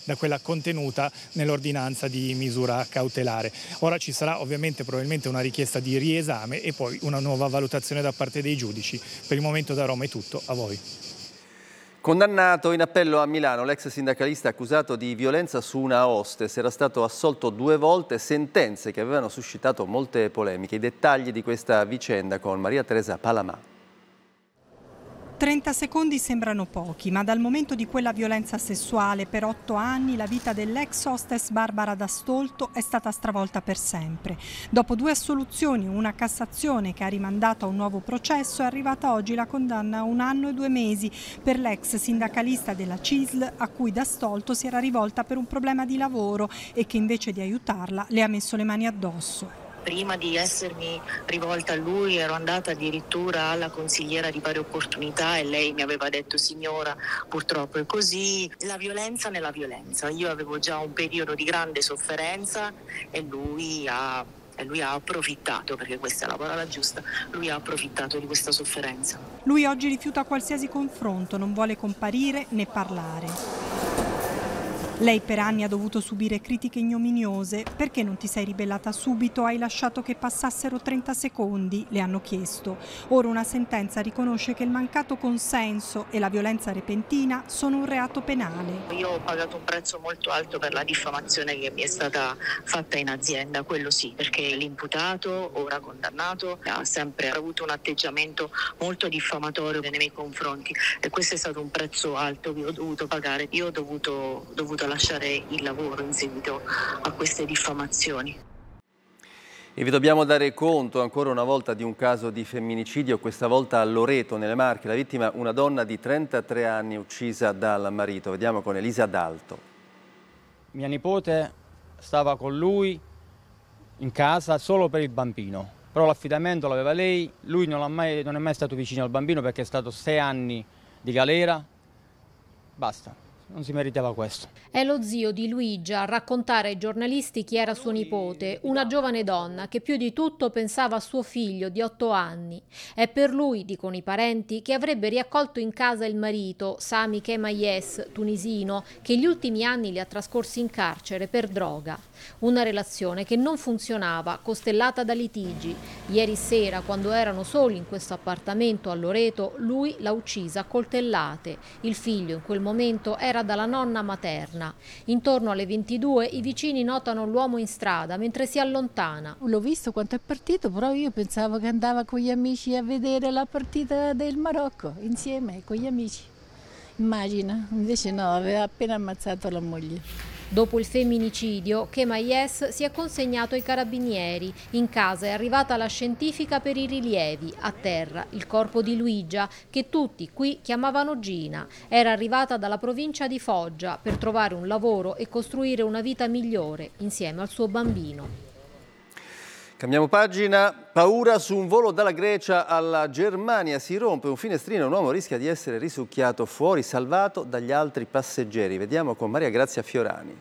da quella contenuta nell'ordinanza di misura cautelare. Ora ci sarà ovviamente probabilmente una richiesta di riesame e poi una nuova valutazione da parte dei giudici. Per il momento da Roma è tutto, a voi. Condannato in appello a Milano, l'ex sindacalista accusato di violenza su una hostess era stato assolto 2 volte, sentenze che avevano suscitato molte polemiche. I dettagli di questa vicenda con Maria Teresa Palamà. 30 secondi sembrano pochi, ma dal momento di quella violenza sessuale per 8 anni la vita dell'ex hostess Barbara D'Astolto è stata stravolta per sempre. Dopo 2 assoluzioni e una Cassazione che ha rimandato a un nuovo processo, è arrivata oggi la condanna a 1 anno e 2 mesi per l'ex sindacalista della CISL a cui D'Astolto si era rivolta per un problema di lavoro e che invece di aiutarla le ha messo le mani addosso. Prima di essermi rivolta a lui ero andata addirittura alla consigliera di pari opportunità e lei mi aveva detto: signora, purtroppo è così, la violenza nella violenza. Io avevo già un periodo di grande sofferenza e lui ha approfittato, perché questa è la parola giusta, lui ha approfittato di questa sofferenza. Lui oggi rifiuta qualsiasi confronto, non vuole comparire né parlare. Lei per anni ha dovuto subire critiche ignominiose. Perché non ti sei ribellata subito? Hai lasciato che passassero 30 secondi? Le hanno chiesto. Ora una sentenza riconosce che il mancato consenso e la violenza repentina sono un reato penale. Io ho pagato un prezzo molto alto per la diffamazione che mi è stata fatta in azienda, quello sì, perché l'imputato, ora condannato, ha sempre avuto un atteggiamento molto diffamatorio nei miei confronti e questo è stato un prezzo alto che ho dovuto pagare. Io ho dovuto lasciare il lavoro in seguito a queste diffamazioni. E vi dobbiamo dare conto ancora una volta di un caso di femminicidio, questa volta a Loreto, nelle Marche. La vittima, una donna di 33 anni uccisa dal marito. Vediamo con Elisa D'Alto. Mia nipote stava con lui in casa solo per il bambino, però l'affidamento l'aveva lei, lui non è mai stato vicino al bambino perché è stato 6 anni di galera, basta. Non si meritava questo. È lo zio di Luigia a raccontare ai giornalisti chi era suo nipote, una giovane donna che più di tutto pensava a suo figlio di 8 anni. È per lui, dicono i parenti, che avrebbe riaccolto in casa il marito, Sami Kemayes, tunisino, che gli ultimi anni li ha trascorsi in carcere per droga. Una relazione che non funzionava, costellata da litigi. Ieri sera, quando erano soli in questo appartamento a Loreto, lui l'ha uccisa a coltellate. Il figlio in quel momento era dalla nonna materna. Intorno alle 22 i vicini notano l'uomo in strada mentre si allontana. L'ho visto quando è partito, però io pensavo che andava con gli amici a vedere la partita del Marocco insieme con gli amici. Immagina, invece no, aveva appena ammazzato la moglie. Dopo il femminicidio, Kemayes si è consegnato ai carabinieri. In casa è arrivata la scientifica per i rilievi. A terra il corpo di Luigia, che tutti qui chiamavano Gina. Era arrivata dalla provincia di Foggia per trovare un lavoro e costruire una vita migliore insieme al suo bambino. Cambiamo pagina. Paura su un volo dalla Grecia alla Germania. Si rompe un finestrino, un uomo rischia di essere risucchiato fuori, salvato dagli altri passeggeri. Vediamo con Maria Grazia Fiorani.